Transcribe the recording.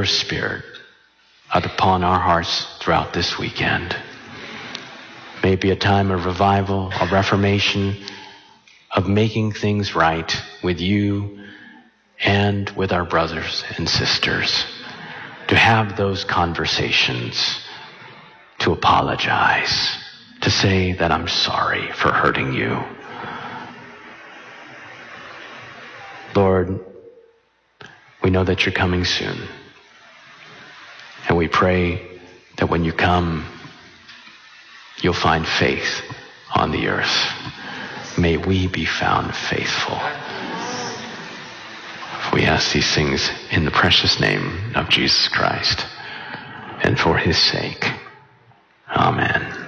your Spirit out upon our hearts throughout this weekend. May it be a time of revival, of reformation, of making things right with you and with our brothers and sisters, to have those conversations, to apologize, to say that I'm sorry for hurting you. Lord, we know that you're coming soon, and we pray that when you come, you'll find faith on the earth. May we be found faithful. We ask these things in the precious name of Jesus Christ and for his sake. Amen.